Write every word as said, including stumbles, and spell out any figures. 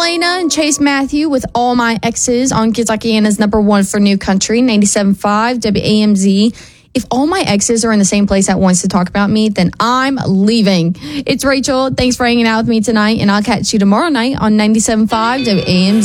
Selena and Chase Matthew with All My Exes on Kentuckiana's number one for new country, ninety-seven point five W A M Z. If all my exes are in the same place at once to talk about me, then I'm leaving. It's Rachel. Thanks for hanging out with me tonight, and I'll catch you tomorrow night on ninety-seven point five W A M Z.